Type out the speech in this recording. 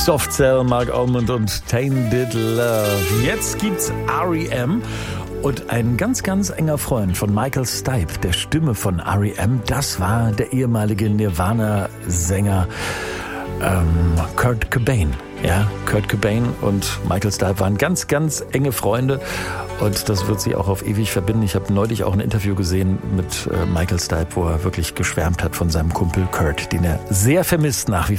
Soft Cell, Mark Almond und Tainted Love. Jetzt gibt's R.E.M. und ein ganz, ganz enger Freund von Michael Stipe, der Stimme von R.E.M., das war der ehemalige Nirvana-Sänger Kurt Cobain. Ja, Kurt Cobain und Michael Stipe waren ganz, ganz enge Freunde und das wird sie auch auf ewig verbinden. Ich habe neulich auch ein Interview gesehen mit Michael Stipe, wo er wirklich geschwärmt hat von seinem Kumpel Kurt, den er sehr vermisst nach wie vor.